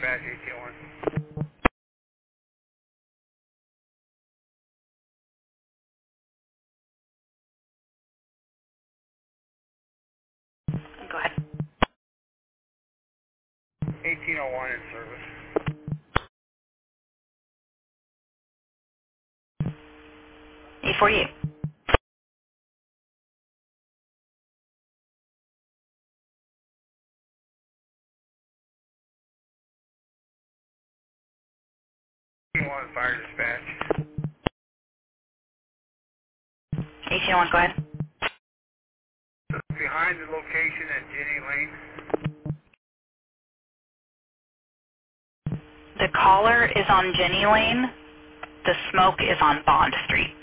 dispatch 1801. Go ahead. 1801 in service. A48. Fire dispatch. 1801, go ahead. Behind the location at Jenny Lane. The caller is on Jenny Lane. The smoke is on Bond Street.